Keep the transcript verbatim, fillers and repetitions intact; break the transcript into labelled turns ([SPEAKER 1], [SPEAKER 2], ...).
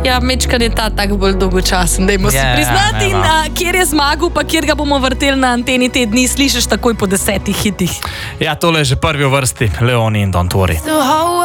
[SPEAKER 1] Ja, mečkan je ta tak bolj dolgočasen, dajmo si
[SPEAKER 2] Ja, ja,
[SPEAKER 1] priznati.
[SPEAKER 2] ja,
[SPEAKER 1] In
[SPEAKER 2] ja.
[SPEAKER 1] a, kjer je zmagal, pa kjer ga bomo vrteli na anteni te dni, slišiš takoj po desetih hitih.
[SPEAKER 2] Ja, tole je že prvi v vrsti, Leoni in Don't Worry.
[SPEAKER 3] The whole